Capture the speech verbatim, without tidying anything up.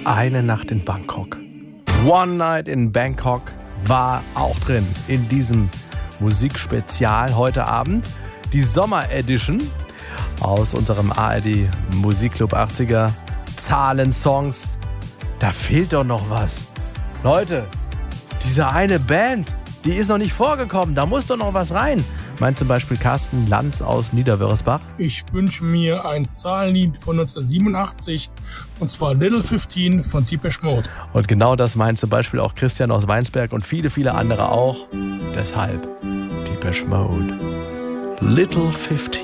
Eine Nacht in Bangkok. One Night in Bangkok war auch drin in diesem Musikspezial heute Abend. Die Sommer-Edition aus unserem A R D Musikclub achtziger. Zahlensongs. Da fehlt doch noch was. Leute, diese eine Band, die ist noch nicht vorgekommen. Da muss doch noch was rein. Meint zum Beispiel Carsten Lanz aus Niederwörisbach. Ich wünsche mir ein Zahlenlied von neunzehnhundertsiebenundachtzig, und zwar Little fifteen von Depeche Mode. Und genau das meint zum Beispiel auch Christian aus Weinsberg und viele, viele andere auch. Deshalb Depeche Mode. Little fifteen.